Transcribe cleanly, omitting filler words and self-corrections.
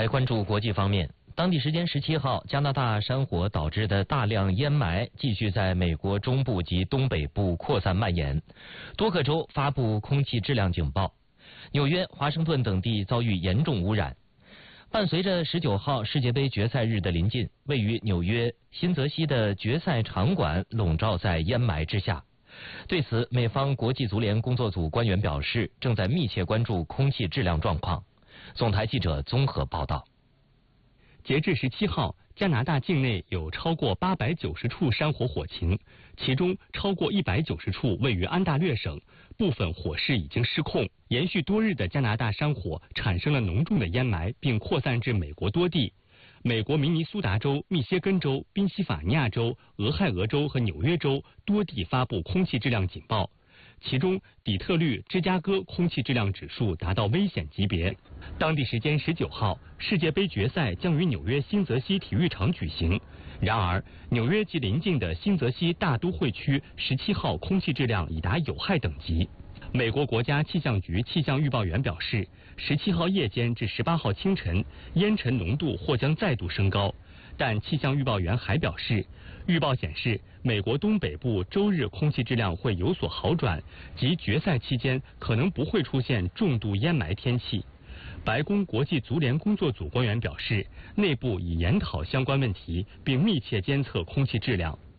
来关注国际方面，当地时间17号，加拿大山火导致的大量烟霾继续在美国中部及东北部扩散蔓延，多个州发布空气质量警报，纽约、华盛顿等地遭遇严重污染。伴随着19号世界杯决赛日的临近，位于纽约新泽西的决赛场馆笼罩在烟霾之下。对此，美方国际足联工作组官员表示，正在密切关注空气质量状况。总台记者综合报道。 截至17号，加拿大境内有超过890处山火火情，其中超过190处位于安大略省，部分火势已经失控。延续多日的加拿大山火产生了浓重的烟霾，并扩散至美国多地。美国明尼苏达州、密歇根州、宾夕法尼亚州、俄亥俄州和纽约州多地发布空气质量警报。其中，底特律、芝加哥空气质量指数达到危险级别。当地时间19号，世界杯决赛将于纽约新泽西体育场举行。然而，纽约及邻近的新泽西大都会区17号空气质量已达有害等级。美国国家气象局气象预报员表示，17号夜间至18号清晨，烟尘浓度或将再度升高。但气象预报员还表示，预报显示美国东北部周日空气质量会有所好转，及决赛期间可能不会出现重度烟霾天气。白宫国际足联工作组官员表示，内部已研讨相关问题，并密切监测空气质量。